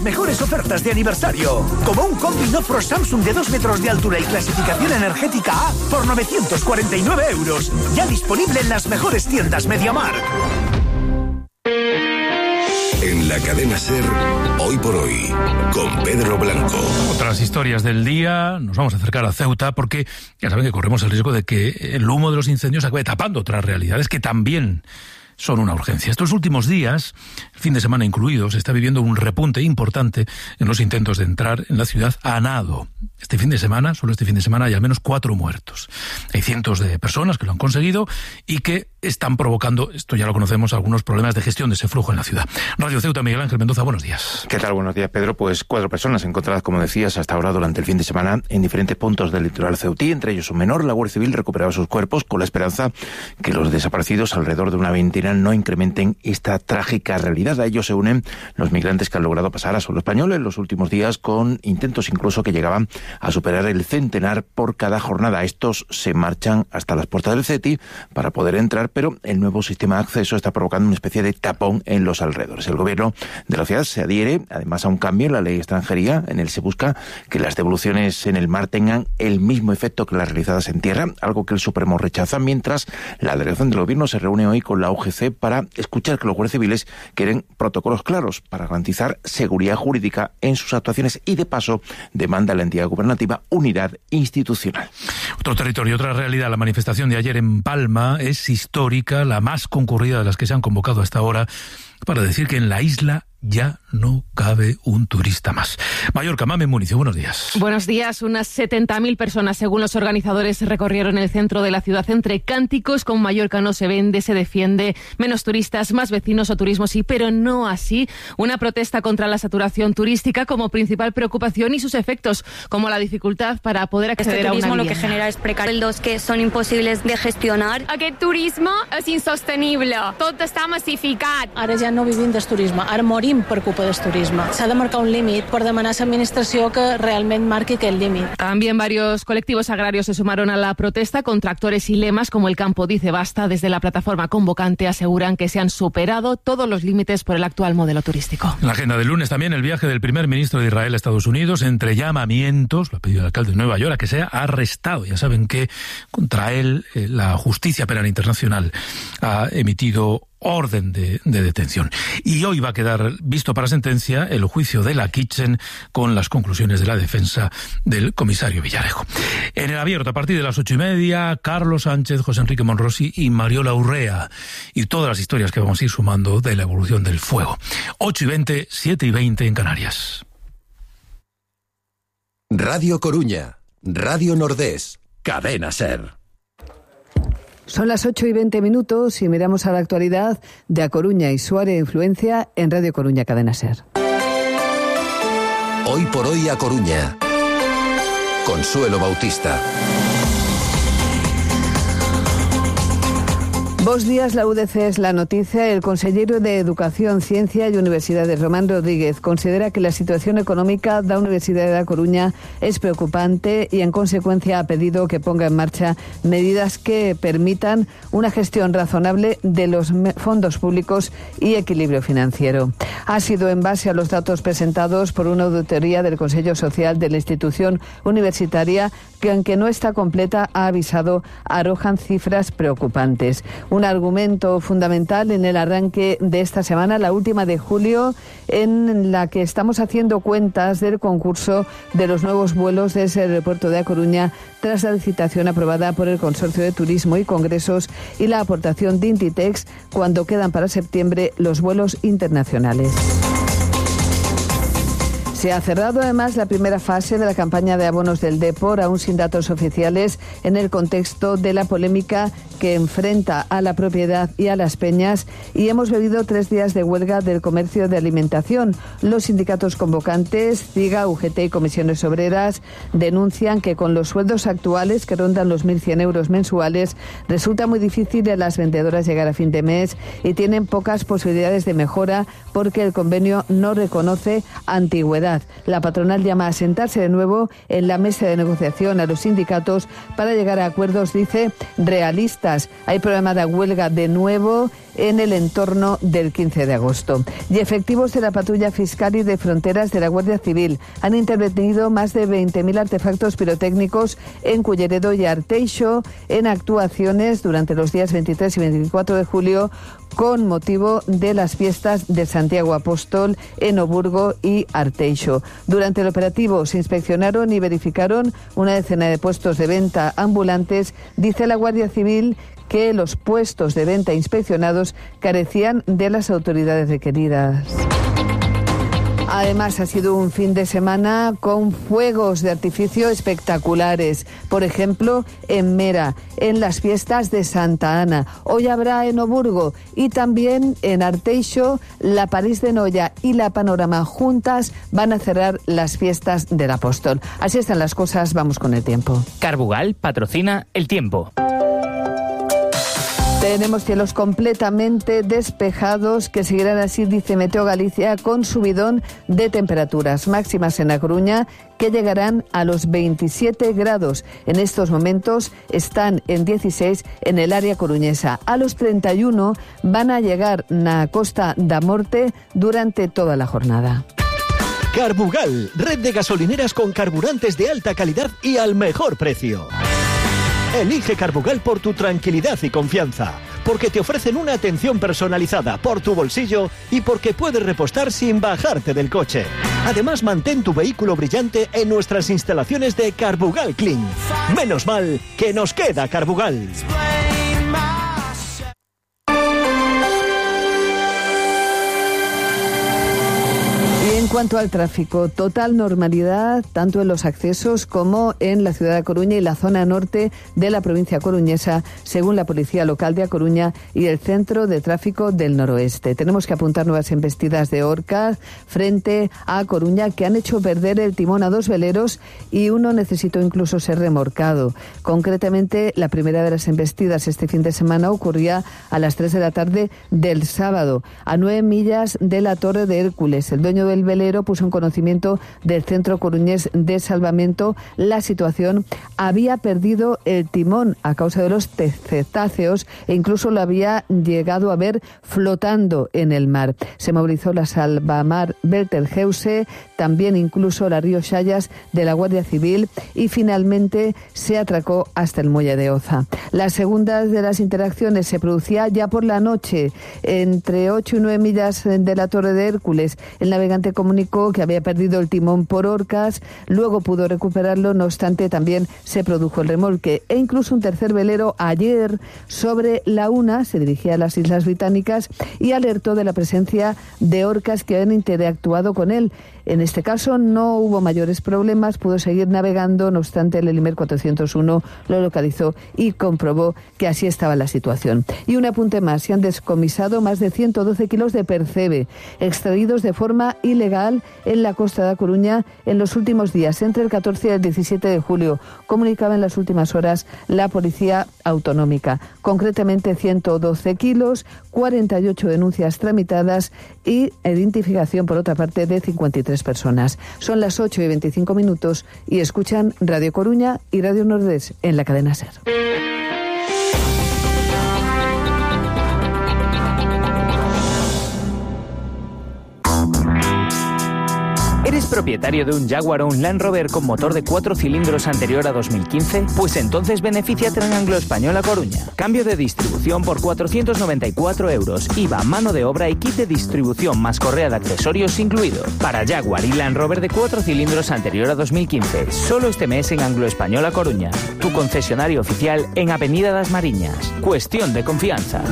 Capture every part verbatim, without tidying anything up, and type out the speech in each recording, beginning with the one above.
Mejores ofertas de aniversario, como un combi Nofro Samsung de dos metros de altura y clasificación energética A por novecientos cuarenta y nueve euros. Ya disponible en las mejores tiendas MediaMarkt. En la cadena SER, Hoy por Hoy, con Pedro Blanco. Otras historias del día, nos vamos a acercar a Ceuta porque ya saben que corremos el riesgo de que el humo de los incendios acabe tapando otras realidades que también son una urgencia. Estos últimos días, fin de semana incluido, se está viviendo un repunte importante en los intentos de entrar en la ciudad a nado. Este fin de semana, solo este fin de semana, hay al menos cuatro muertos. Hay cientos de personas que lo han conseguido y que están provocando, esto ya lo conocemos, algunos problemas de gestión de ese flujo en la ciudad. Radio Ceuta, Miguel Ángel Mendoza, buenos días. ¿Qué tal? Buenos días, Pedro. Pues cuatro personas encontradas, como decías, hasta ahora durante el fin de semana en diferentes puntos del litoral ceutí, entre ellos un menor. La Guardia Civil recuperaba sus cuerpos con la esperanza que los desaparecidos, alrededor de una veintena, no incrementen esta trágica realidad. A ellos se unen los migrantes que han logrado pasar a suelo español en los últimos días, con intentos incluso que llegaban a superar el centenar por cada jornada. Estos se marchan hasta las puertas del CETI para poder entrar, pero el nuevo sistema de acceso está provocando una especie de tapón en los alrededores. El gobierno de la ciudad se adhiere además a un cambio en la ley de extranjería. En él se busca que las devoluciones en el mar tengan el mismo efecto que las realizadas en tierra, algo que el Supremo rechaza, mientras la delegación del gobierno se reúne hoy con la U G C para escuchar que los guardias civiles quieren protocolos claros para garantizar seguridad jurídica en sus actuaciones y, de paso, demanda a la entidad gubernativa unidad institucional. Otro territorio, otra realidad. La manifestación de ayer en Palma es histórica, la más concurrida de las que se han convocado hasta ahora, para decir que en la isla ya no cabe un turista más. Mallorca, Mamen Municio, buenos días. Buenos días. Unas setenta mil personas, según los organizadores, recorrieron el centro de la ciudad entre cánticos con Mallorca no se vende, se defiende, menos turistas, más vecinos o turismo sí, pero no así. Una protesta contra la saturación turística como principal preocupación y sus efectos, como la dificultad para poder acceder este a una turismo vivienda. Lo que genera es precarios que son impossibles de gestionar. Aquest turisme és insostenible. Tot està massificat. Ara ja no vivim del turisme, ara morim per culpa del turisme. S'ha de marcar un límit per demanar a l'administració que realment marqui aquest límit. También varios colectivos agrarios se sumaron a la protesta con tractores y lemas como el Campo dice basta. Desde la plataforma convocante aseguran que se han superado todos los límites por el actual modelo turístico. En la agenda del lunes también el viaje del primer ministro de Israel a Estados Unidos, entre llamamientos, lo ha pedido el alcalde de Nueva York, a que sea arrestado. Ya saben que contra él eh, la Justicia Penal Internacional ha emitido orden de, de detención. Y hoy va a quedar visto para sentencia el juicio de la Kitchen con las conclusiones de la defensa del comisario Villarejo. En el abierto, a partir de las ocho y media, Carlos Sánchez, José Enrique Monrosi y Mariola Urrea. Y todas las historias que vamos a ir sumando de la evolución del fuego. ocho y veinte, siete y veinte en Canarias. Radio Coruña, Radio Nordés, Cadena SER. Son las ocho y veinte minutos y miramos a la actualidad de A Coruña y su área de influencia en Radio Coruña, Cadena SER. Hoy por Hoy A Coruña. Consuelo Bautista. Bos días, la U D C es la noticia. El consellero de Educación, Ciencia y Universidades, Román Rodríguez, considera que la situación económica de la Universidad de A Coruña es preocupante y, en consecuencia, ha pedido que ponga en marcha medidas que permitan una gestión razonable de los fondos públicos y equilibrio financiero. Ha sido en base a los datos presentados por una auditoría del Consejo Social de la institución universitaria que, aunque no está completa, ha avisado, arrojan cifras preocupantes. Un argumento fundamental en el arranque de esta semana, la última de julio, en la que estamos haciendo cuentas del concurso de los nuevos vuelos desde el aeropuerto de A Coruña tras la licitación aprobada por el Consorcio de Turismo y Congresos y la aportación de Inditex cuando quedan para septiembre los vuelos internacionales. Se ha cerrado además la primera fase de la campaña de abonos del Depor, aún sin datos oficiales, en el contexto de la polémica que enfrenta a la propiedad y a las peñas, y hemos vivido tres días de huelga del comercio de alimentación. Los sindicatos convocantes, CIGA, U G T y Comisiones Obreras, denuncian que con los sueldos actuales, que rondan los mil cien euros mensuales, resulta muy difícil a las vendedoras llegar a fin de mes y tienen pocas posibilidades de mejora porque el convenio no reconoce antigüedad. La patronal llama a sentarse de nuevo en la mesa de negociación a los sindicatos para llegar a acuerdos, dice, realistas. Hay programa de huelga de nuevo en el entorno del quince de agosto. Y efectivos de la patrulla fiscal y de fronteras de la Guardia Civil han intervenido más de veinte mil artefactos pirotécnicos en Culleredo y Arteixo en actuaciones durante los días veintitrés y veinticuatro de julio con motivo de las fiestas de Santiago Apóstol en Oburgo y Arteixo. Durante el operativo se inspeccionaron y verificaron una decena de puestos de venta ambulantes. Dice la Guardia Civil que los puestos de venta inspeccionados carecían de las autoridades requeridas. Además, ha sido un fin de semana con fuegos de artificio espectaculares. Por ejemplo, en Mera, en las fiestas de Santa Ana. Hoy habrá en Oburgo y también en Arteixo, la París de Noya y la Panorama juntas van a cerrar las fiestas del Apóstol. Así están las cosas, vamos con el tiempo. Carbugal patrocina el tiempo. Tenemos cielos completamente despejados que seguirán así, dice Meteo Galicia, con subidón de temperaturas máximas en A Coruña que llegarán a los veintisiete grados. En estos momentos están en dieciséis en el área coruñesa. A los treinta y uno van a llegar na Costa da Morte durante toda la jornada. Carbugal, red de gasolineras con carburantes de alta calidad y al mejor precio. Elige Carbugal por tu tranquilidad y confianza, porque te ofrecen una atención personalizada por tu bolsillo y porque puedes repostar sin bajarte del coche. Además, mantén tu vehículo brillante en nuestras instalaciones de Carbugal Clean. Menos mal que nos queda Carbugal. En cuanto al tráfico, total normalidad tanto en los accesos como en la ciudad de A Coruña y la zona norte de la provincia coruñesa, según la Policía Local de A Coruña y el Centro de Tráfico del Noroeste. Tenemos que apuntar nuevas embestidas de orcas frente a A Coruña que han hecho perder el timón a dos veleros y uno necesitó incluso ser remolcado. Concretamente, la primera de las embestidas este fin de semana ocurría a las tres de la tarde del sábado, a nueve millas de la Torre de Hércules. El dueño del velero puso en conocimiento del Centro Coruñés de Salvamento la situación. Había perdido el timón a causa de los cetáceos e incluso lo había llegado a ver flotando en el mar. Se movilizó la Salvamar Betelgeuse, también incluso la Río Xayas de la Guardia Civil y finalmente se atracó hasta el muelle de Oza. La segunda de las interacciones se producía ya por la noche, entre ocho y nueve millas de la Torre de Hércules. El navegante comunicó que había perdido el timón por orcas, luego pudo recuperarlo, no obstante también se produjo el remolque. E incluso un tercer velero ayer sobre la una se dirigía a las Islas Británicas y alertó de la presencia de orcas que habían interactuado con él. En este caso no hubo mayores problemas, pudo seguir navegando, no obstante el Elimer cuatrocientos uno lo localizó y comprobó que así estaba la situación. Y un apunte más, se han descomisado más de ciento doce kilos de percebe, extraídos de forma ilegal en la costa de A Coruña en los últimos días, entre el catorce y el diecisiete de julio, comunicaba en las últimas horas la Policía Autonómica. Concretamente ciento doce kilos, cuarenta y ocho denuncias tramitadas y identificación, por otra parte, de cincuenta y tres personas. Son las ocho y veinticinco minutos y escuchan Radio Coruña y Radio Nordés en la cadena SER. ¿Eres propietario de un Jaguar o un Land Rover con motor de cuatro cilindros anterior a dos mil quince? Pues entonces benefíciate en Anglo Español A Coruña. Cambio de distribución por cuatrocientos noventa y cuatro euros, I V A, mano de obra y kit de distribución más correa de accesorios incluido. Para Jaguar y Land Rover de cuatro cilindros anterior a dos mil quince, solo este mes en Anglo Español A Coruña. Tu concesionario oficial en Avenida das Mariñas. Cuestión de confianza.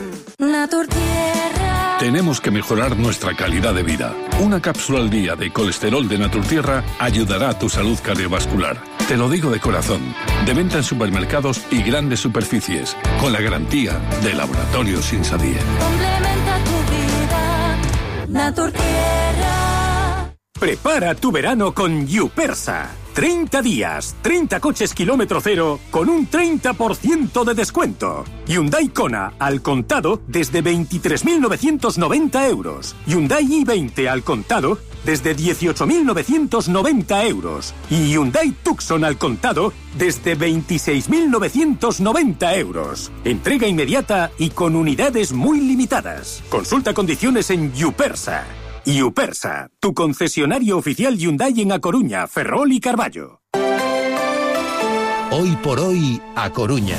Tenemos que mejorar nuestra calidad de vida. Una cápsula al día de colesterol de Naturtierra ayudará a tu salud cardiovascular. Te lo digo de corazón. De venta en supermercados y grandes superficies. Con la garantía de Laboratorios Insadie. Complementa tu vida, Naturtierra. Prepara tu verano con Yupersa. treinta días, treinta coches kilómetro cero con un treinta por ciento de descuento. Hyundai Kona al contado desde veintitrés mil novecientos noventa euros. Hyundai i veinte al contado desde dieciocho mil novecientos noventa euros. Y Hyundai Tucson al contado desde veintiséis mil novecientos noventa euros. Entrega inmediata y con unidades muy limitadas. Consulta condiciones en Yupersa. Yupersa, tu concesionario oficial Hyundai en A Coruña, Ferrol y Carballo. Hoy por hoy, A Coruña.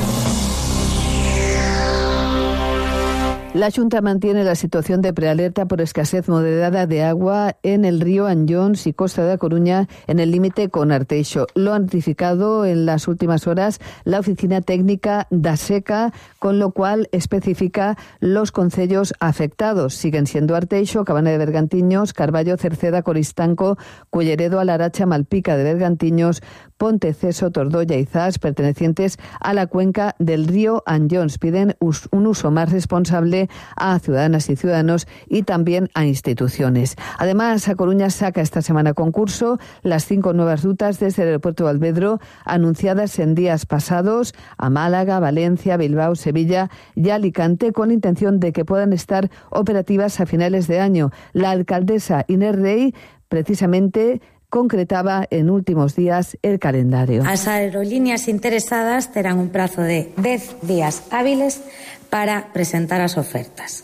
La Xunta mantiene la situación de prealerta por escasez moderada de agua en el río Anllóns y Costa da Coruña en el límite con Arteixo. Lo ha notificado en las últimas horas la Oficina Técnica da Seca, con lo cual especifica los concellos afectados. Siguen siendo Arteixo, Cabana de Bergantiños, Carballo, Cerceda, Coristanco, Culleredo, Alaracha, Malpica de Bergantiños, Ponteceso, Tordoya y Zas, pertenecientes a la cuenca del río Anllóns. Piden un uso más responsable a ciudadanas y ciudadanos y también a instituciones. Además, A Coruña saca esta semana a concurso las cinco nuevas rutas desde el aeropuerto de Alvedro, anunciadas en días pasados a Málaga, Valencia, Bilbao, Sevilla y Alicante, con la intención de que puedan estar operativas a finales de año. La alcaldesa Inés Rey precisamente concretaba en últimos días el calendario. As aerolíneas interesadas terán un prazo de dez días hábiles para presentar as ofertas.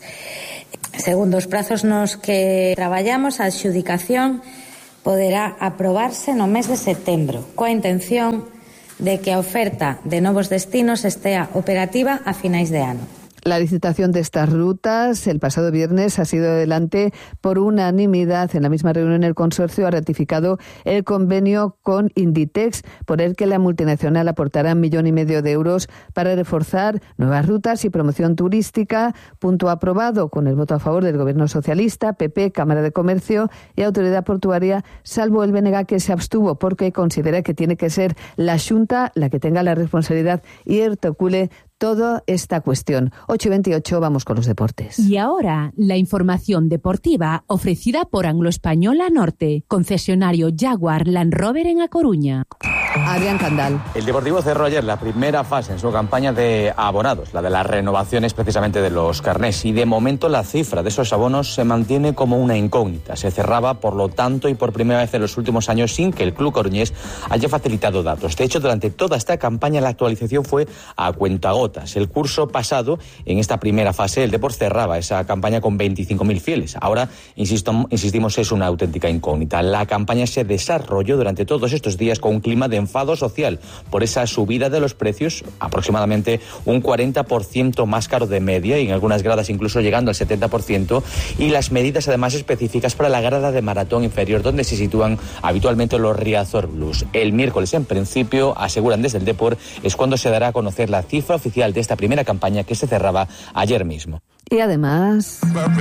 Segundo os prazos nos que traballamos, a adxudicación poderá aprobarse no mes de setembro, coa intención de que a oferta de novos destinos estea operativa a finais de ano. La licitación de estas rutas el pasado viernes ha sido adelante por unanimidad. En la misma reunión el consorcio ha ratificado el convenio con Inditex, por el que la multinacional aportará un millón y medio de euros para reforzar nuevas rutas y promoción turística. Punto aprobado con el voto a favor del Gobierno socialista, P P, Cámara de Comercio y Autoridad Portuaria, salvo el B N G, que se abstuvo porque considera que tiene que ser la Xunta la que tenga la responsabilidad y articule toda esta cuestión. ocho y veintiocho, vamos con los deportes. Y ahora, la información deportiva ofrecida por Anglo-Española Norte, concesionario Jaguar Land Rover en A Coruña. Adrián Candal. El Deportivo cerró ayer la primera fase en su campaña de abonados, la de las renovaciones precisamente de los carnés, y de momento la cifra de esos abonos se mantiene como una incógnita. Se cerraba, por lo tanto, y por primera vez en los últimos años sin que el club coruñés haya facilitado datos. De hecho, durante toda esta campaña la actualización fue a cuentagotas. El curso pasado, en esta primera fase, el Depor cerraba esa campaña con veinticinco mil fieles. Ahora, insisto, insistimos, es una auténtica incógnita. La campaña se desarrolló durante todos estos días con un clima de enfado social por esa subida de los precios, aproximadamente un cuarenta por ciento más caro de media, y en algunas gradas incluso llegando al setenta por ciento, y las medidas además específicas para la grada de maratón inferior, donde se sitúan habitualmente los Riazor Blues. El miércoles, en principio, aseguran desde el Depor, es cuando se dará a conocer la cifra oficial de esta primera campaña que se cerraba ayer mismo. Y además,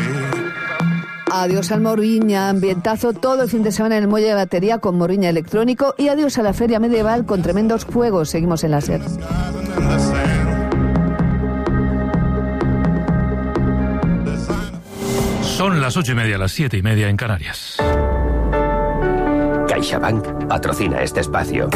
adiós al Moriña, ambientazo todo el fin de semana en el muelle de batería con Moriña electrónico, y adiós a la feria medieval con tremendos juegos. Seguimos en la SER. Son las ocho y media, las siete y media en Canarias. CaixaBank patrocina este espacio.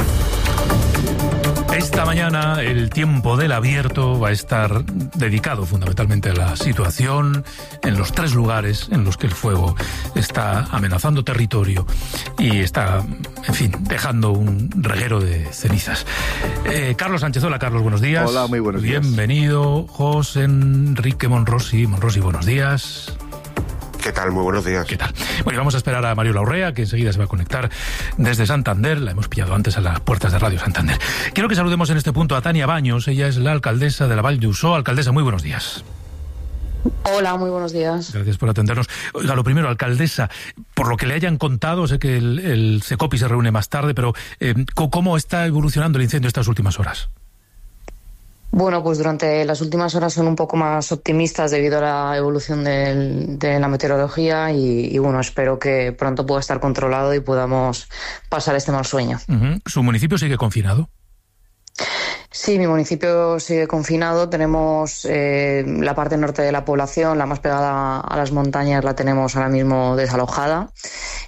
Esta mañana el tiempo del abierto va a estar dedicado fundamentalmente a la situación en los tres lugares en los que el fuego está amenazando territorio y está, en fin, dejando un reguero de cenizas. Eh, Carlos Sánchez, hola Carlos, buenos días. Hola, muy buenos días. Bienvenido, José Enrique Monrosi. Monrosi, buenos días. ¿Qué tal? Muy buenos días. ¿Qué tal? Bueno, y vamos a esperar a Mario Laurrea, que enseguida se va a conectar desde Santander. La hemos pillado antes a las puertas de Radio Santander. Quiero que saludemos en este punto a Tania Baños. Ella es la alcaldesa de la Val d'Usó. Alcaldesa, muy buenos días. Hola, muy buenos días. Gracias por atendernos. Oiga, lo primero, alcaldesa, por lo que le hayan contado, sé que el, el Secopi se reúne más tarde, pero eh, ¿cómo está evolucionando el incendio estas últimas horas? Bueno, pues durante las últimas horas son un poco más optimistas debido a la evolución del, de la meteorología y, y bueno, espero que pronto pueda estar controlado y podamos pasar este mal sueño. Uh-huh. ¿Su municipio sigue confinado? Sí, mi municipio sigue confinado. Tenemos eh, la parte norte de la población, la más pegada a las montañas, la tenemos ahora mismo desalojada.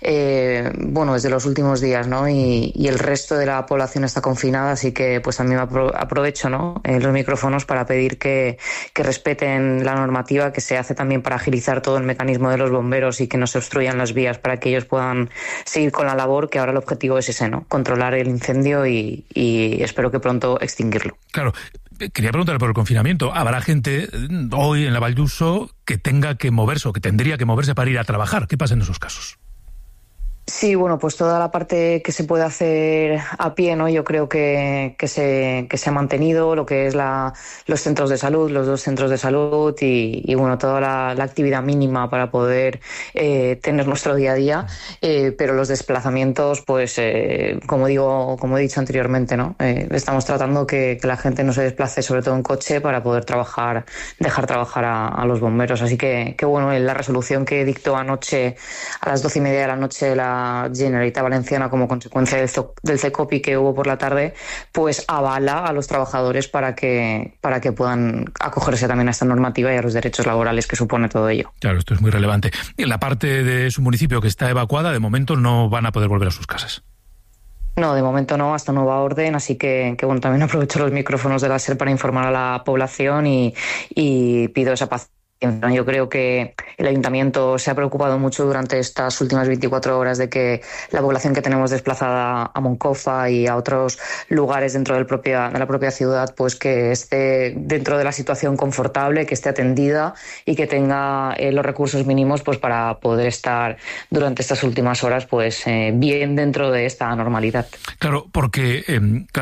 eh, bueno, desde los últimos días, ¿no? Y, y el resto de la población está confinada, así que pues también apro- aprovecho, ¿no? Eh, los micrófonos para pedir que, que respeten la normativa que se hace también para agilizar todo el mecanismo de los bomberos y que no se obstruyan las vías para que ellos puedan seguir con la labor, que ahora el objetivo es ese, ¿no? Controlar el incendio y, y espero que pronto extinguirlo. Claro. Quería preguntar por el confinamiento. ¿Habrá gente hoy en la Vall d'Uso que tenga que moverse o que tendría que moverse para ir a trabajar? ¿Qué pasa en esos casos? Sí, bueno, pues toda la parte que se puede hacer a pie, ¿no? Yo creo que, que, se, que se ha mantenido, lo que es la, los centros de salud, los dos centros de salud y, y bueno, toda la, la actividad mínima para poder eh, tener nuestro día a día, eh, pero los desplazamientos, pues, eh, como digo, como he dicho anteriormente, ¿no? Eh, estamos tratando que, que la gente no se desplace, sobre todo en coche, para poder trabajar, dejar trabajar a, a los bomberos. Así que, que bueno, la resolución que dictó anoche a las doce y media de la noche la Generalitat Valenciana como consecuencia del, del CECOPI que hubo por la tarde, pues avala a los trabajadores para que, para que puedan acogerse también a esta normativa y a los derechos laborales que supone todo ello. Claro, esto es muy relevante. En la parte de su municipio que está evacuada, de momento no van a poder volver a sus casas. No, de momento no, hasta nueva orden, así que, que bueno, también aprovecho los micrófonos de la SER para informar a la población y, y pido esa paz. Yo creo que el Ayuntamiento se ha preocupado mucho durante estas últimas veinticuatro horas de que la población que tenemos desplazada a Moncofa y a otros lugares dentro del propia, de la propia ciudad, pues que esté dentro de la situación confortable, que esté atendida y que tenga eh, los recursos mínimos pues para poder estar durante estas últimas horas pues eh, bien dentro de esta normalidad. Claro, porque eh, claro,